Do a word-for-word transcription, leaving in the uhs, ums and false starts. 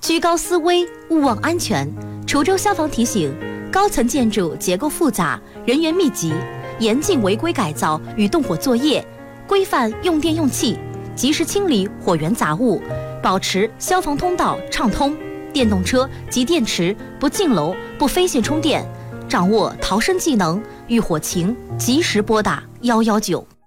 居高思危，勿忘安全。滁州消防提醒：高层建筑结构复杂，人员密集，严禁违规改造与动火作业，规范用电用气，及时清理火源杂物，保持消防通道畅通。电动车及电池不进楼、不飞线充电，掌握逃生技能，遇火情及时拨打一一九。